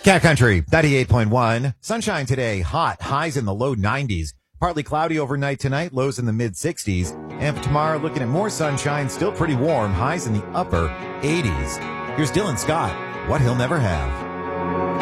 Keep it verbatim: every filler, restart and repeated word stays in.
Cat Country, ninety-eight point one. Sunshine today, hot, highs in the low nineties. Partly cloudy overnight tonight, lows in the mid sixties. And for tomorrow, looking at more sunshine, still pretty warm, highs in the upper eighties. Here's Dylan Scott, What He'll Never Have.